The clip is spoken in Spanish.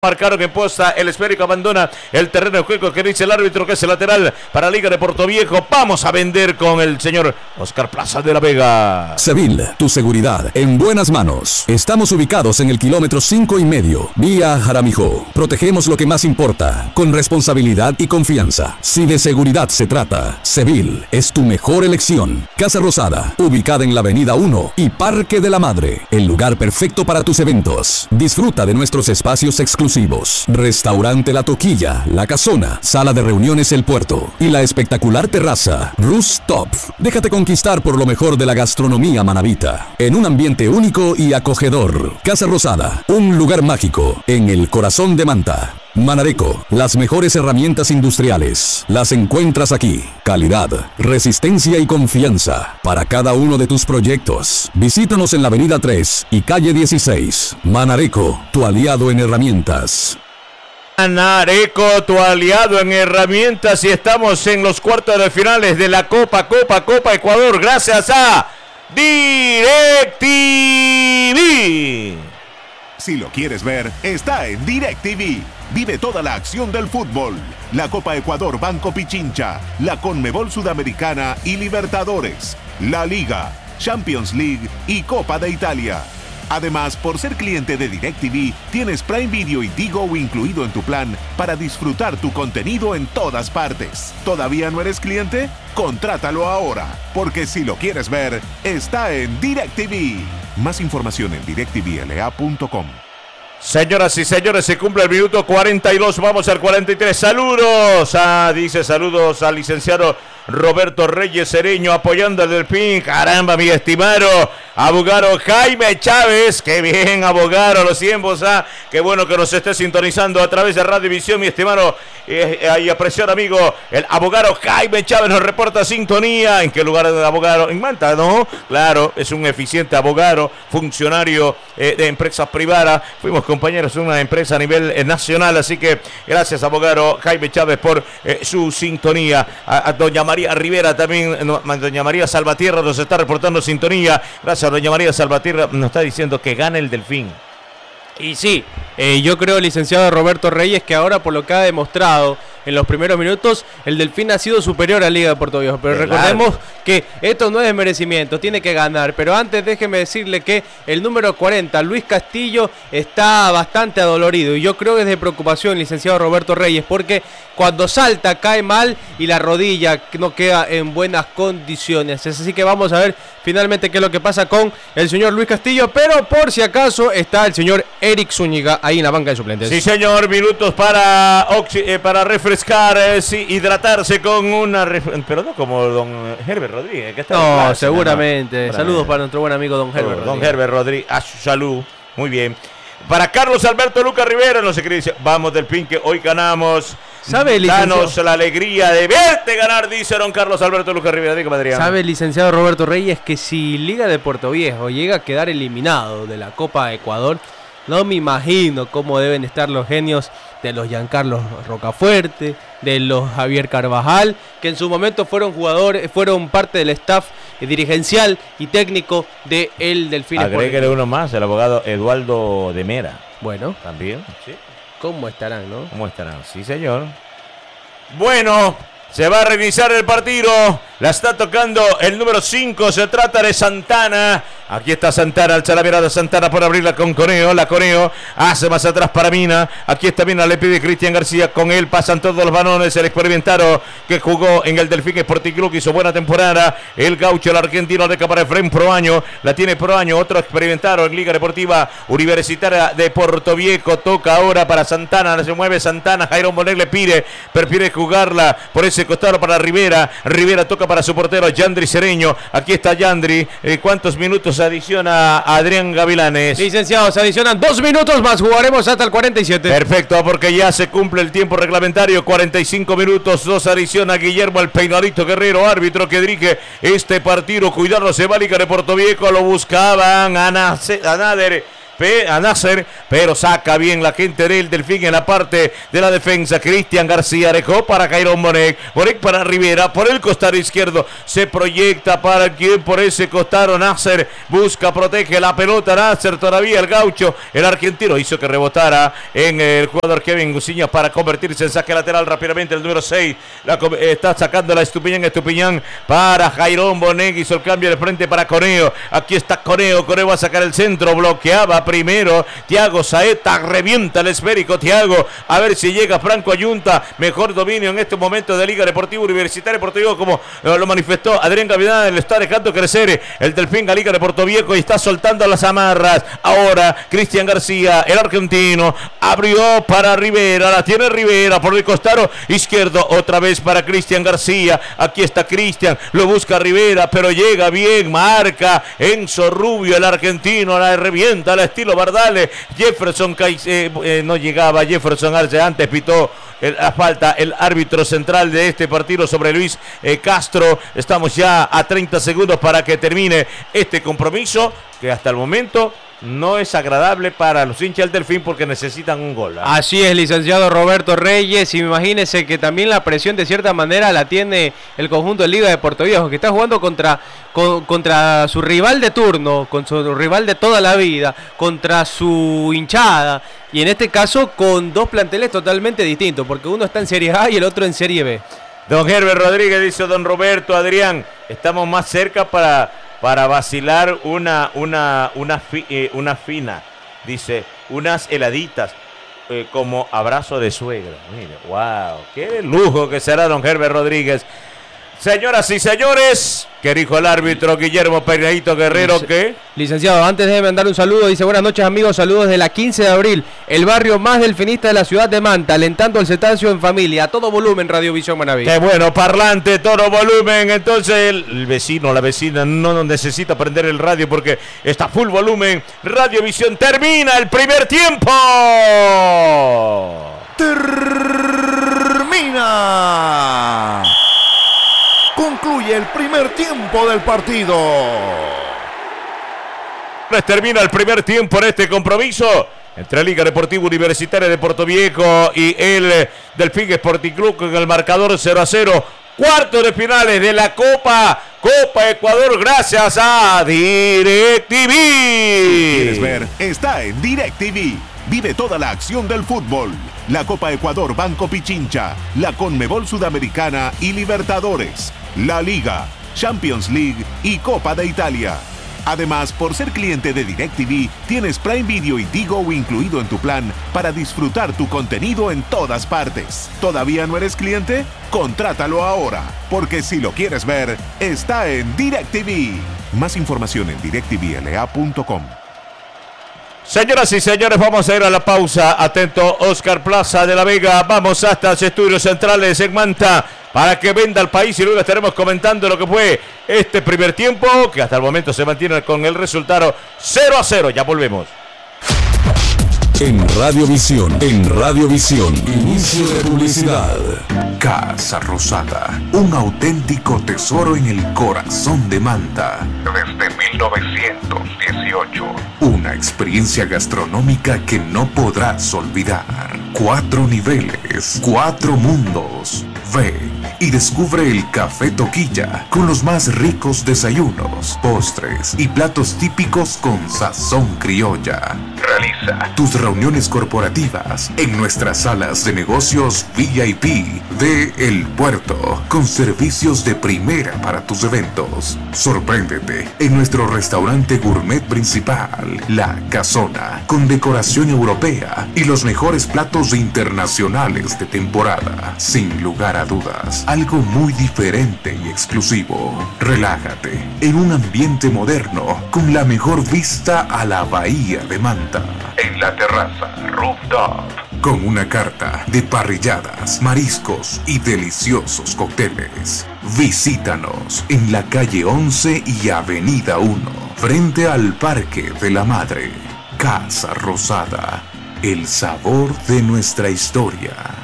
Marcaron en posta, el esférico abandona el terreno de juego, que dice el árbitro que es el lateral para Liga de Portoviejo. Vamos a vender con el señor Oscar Plaza de la Vega. Seville, tu seguridad en buenas manos. Estamos ubicados en el kilómetro 5,5, vía Jaramillo. Protegemos lo que más importa, con responsabilidad y confianza. Si de seguridad se trata, Seville es tu mejor elección. Casa Rosada, ubicada en la avenida 1 y Parque de la Madre, el lugar perfecto para tus eventos. Disfruta de nuestros espacios exclusivos. Restaurante La Toquilla, La Casona, Sala de Reuniones El Puerto y la espectacular terraza Rooftop. Déjate conquistar por lo mejor de la gastronomía manabita, en un ambiente único y acogedor. Casa Rosada, un lugar mágico en el corazón de Manta. Manareco, las mejores herramientas industriales las encuentras aquí. Calidad, resistencia y confianza para cada uno de tus proyectos. Visítanos en la avenida 3 y calle 16. Manareco, tu aliado en herramientas. Manareco, tu aliado en herramientas, y estamos en los cuartos de finales de la Copa Ecuador gracias a DirecTV. Si lo quieres ver, está en DirecTV. Vive toda la acción del fútbol. La Copa Ecuador Banco Pichincha, la Conmebol Sudamericana y Libertadores, la Liga, Champions League y Copa de Italia. Además, por ser cliente de DirecTV, tienes Prime Video y Digo incluido en tu plan para disfrutar tu contenido en todas partes. ¿Todavía no eres cliente? Contrátalo ahora, porque si lo quieres ver, está en DirecTV. Más información en directvla.com. Señoras y señores, se cumple el minuto 42, vamos al 43. Saludos saludos al licenciado Roberto Reyes Cereño, apoyando al Delfín. Caramba, mi estimado abogado Jaime Chávez. Qué bien, abogado, los tiempos. Qué bueno que nos esté sintonizando a través de Radio Visión, mi estimado y apreciado amigo, el abogado Jaime Chávez nos reporta sintonía. ¿En qué lugar es el abogado? En Manta, ¿no? Claro, es un eficiente abogado, funcionario de empresas privadas. Fuimos compañeros de una empresa a nivel nacional, así que gracias, abogado Jaime Chávez, por su sintonía. A doña María Rivera también, doña María Salvatierra nos está reportando sintonía. Gracias, doña María Salvatierra, nos está diciendo que gane el Delfín. Y sí, yo creo, licenciado Roberto Reyes, que ahora, por lo que ha demostrado en los primeros minutos, el Delfín ha sido superior a Liga de Portoviejo. Pero recordemos que esto no es desmerecimiento, tiene que ganar. Pero antes déjeme decirle que el número 40, Luis Castillo, está bastante adolorido. Y yo creo que es de preocupación, licenciado Roberto Reyes, porque cuando salta cae mal y la rodilla no queda en buenas condiciones. Así que vamos a ver finalmente qué es lo que pasa con el señor Luis Castillo. Pero por si acaso está el señor Eric Zúñiga ahí en la banca de suplentes. Sí, señor, minutos para refrescar, hidratarse con una... pero no como don Herbert Rodríguez, que está no, clase, seguramente. No. Saludos para nuestro buen amigo don Herbert Rodríguez. Don Herbert Rodríguez, a su salud. Muy bien. Para Carlos Alberto Lucas Rivera, no sé qué dice. Vamos, Delfín, que hoy ganamos. ¿Sabe, licenciado? Danos la alegría de verte ganar, dice don Carlos Alberto Lucas Rivera. Dígame, Adrián. ¿Sabe, licenciado Roberto Reyes, que si Liga de Portoviejo llega a quedar eliminado de la Copa Ecuador, no me imagino cómo deben estar los genios de los Giancarlo Rocafuerte, de los Javier Carvajal, que en su momento fueron parte del staff dirigencial y técnico de el Delfín. Agréguele uno más, el abogado Eduardo de Mera. Bueno, también, sí. ¿Cómo estarán, no? ¿Cómo estarán? Sí, señor. Bueno, se va a reiniciar el partido. La está tocando el número 5. Se trata de Santana. Aquí está Santana, alza la mirada Santana por abrirla con Coneo. La Coneo hace más atrás para Mina. Aquí está Mina, le pide Cristian García. Con él pasan todos los balones. El experimentado que jugó en el Delfín Sporting Club, que hizo buena temporada. El gaucho, el argentino, de para Efraín Proaño. La tiene Proaño, otro experimentado en Liga Deportiva Universitaria de Portoviejo. Toca ahora para Santana. Se mueve Santana. Jairo Monet le pide, prefiere jugarla por ese costado para Rivera. Rivera toca para su portero Yandri Cereño. Aquí está Yandri. ¿Cuántos minutos adiciona Adrián Gavilanes? Licenciado, se adicionan 2 minutos más. Jugaremos hasta el 47. Perfecto, porque ya se cumple el tiempo reglamentario. 45 minutos. 2 adiciona Guillermo el Peinadito Guerrero, árbitro que dirige este partido. Cuidado, se va Liga de Portoviejo. Lo buscaban a Nader. Nasser, pero saca bien la gente del Delfín en la parte de la defensa. Cristian García dejó para Jairon Bonet, Bonet para Rivera, por el costado izquierdo se proyecta para quien por ese costado. Nasser busca, protege la pelota. Nasser todavía, el gaucho, el argentino hizo que rebotara en el jugador Kevin Guciñas para convertirse en saque lateral rápidamente. El número 6 está sacando la Estupiñán para Jairon Bonet, hizo el cambio de frente para Coneo. Aquí está Coneo va a sacar el centro, bloqueaba primero Thiago Saeta, revienta el esférico Thiago, a ver si llega Franco Ayunta, mejor dominio en este momento de Liga Deportiva Universitaria de Puerto Viejo, como lo manifestó Adrián Gavidán, le está dejando crecer el Delfín a Liga de Puerto Viejo y está soltando las amarras. Ahora Cristian García, el argentino, abrió para Rivera, la tiene Rivera por el costado izquierdo, otra vez para Cristian García, aquí está Cristian, lo busca Rivera, pero llega bien, marca Enzo Rubio, el argentino, la revienta al estilo Bardales. Jefferson no llegaba, Jefferson Arce, antes pitó la falta el árbitro central de este partido sobre Luis Castro. Estamos ya a 30 segundos para que termine este compromiso, que hasta el momento no es agradable para los hinchas del Delfín porque necesitan un gol. Así es, licenciado Roberto Reyes, y imagínese que también la presión de cierta manera la tiene el conjunto de Liga de Puerto Viejo, que está jugando contra su rival de turno, con su rival de toda la vida, contra su hinchada, y en este caso con dos planteles totalmente distintos, porque uno está en Serie A y el otro en Serie B. Don Herbert Rodríguez, dice don Roberto, Adrián, estamos más cerca para vacilar una fina, dice, unas heladitas como abrazo de suegra. Mire, wow, qué lujo que será don Herbert Rodríguez. Señoras y señores, ¿qué dijo el árbitro Guillermo Peinadito Guerrero? ¿Qué? Licenciado, antes de mandar un saludo, dice: buenas noches amigos, saludos de la 15 de abril, el barrio más delfinista de la ciudad de Manta, alentando el cetáceo en familia, a todo volumen, Radiovisión Manaví. Qué bueno, parlante, todo volumen. Entonces el vecino, la vecina no necesita prender el radio porque está full volumen. Radiovisión, termina el primer tiempo. Termina. Concluye el primer tiempo del partido. Termina el primer tiempo en este compromiso entre Liga Deportiva Universitaria de Puerto Viejo y el Delfín Sporting Club con el marcador 0-0. Cuartos de finales de la Copa Ecuador, gracias a DirecTV. ¿Quieres ver? Está en DirecTV. Vive toda la acción del fútbol. La Copa Ecuador Banco Pichincha, la Conmebol Sudamericana y Libertadores, la Liga, Champions League y Copa de Italia. Además, por ser cliente de DirecTV, tienes Prime Video y Tigo incluido en tu plan para disfrutar tu contenido en todas partes. ¿Todavía no eres cliente? Contrátalo ahora, porque si lo quieres ver, está en DirecTV. Más información en directvla.com. Señoras y señores, vamos a ir a la pausa. Atento, Oscar Plaza de la Vega. Vamos hasta los estudios centrales en Manta para que venda al país y luego estaremos comentando lo que fue este primer tiempo, que hasta el momento se mantiene con el resultado 0-0. Ya volvemos. En Radiovisión, inicio de publicidad. Casa Rosada, un auténtico tesoro en el corazón de Manta. Desde 1918. Una experiencia gastronómica que no podrás olvidar. 4 niveles, 4 mundos. Ve y descubre el Café Toquilla con los más ricos desayunos, postres y platos típicos con sazón criolla. Realiza tus reuniones corporativas en nuestras salas de negocios VIP de El Puerto, con servicios de primera para tus eventos. Sorpréndete en nuestro restaurante gourmet principal, La Casona, con decoración europea y los mejores platos internacionales de temporada. Sin lugar a dudas, algo muy diferente y exclusivo. Relájate en un ambiente moderno con la mejor vista a la bahía de Manta. En la terraza Rooftop, con una carta de parrilladas, mariscos y deliciosos cócteles. Visítanos en la calle 11 y avenida 1, frente al Parque de la Madre. Casa Rosada, el sabor de nuestra historia.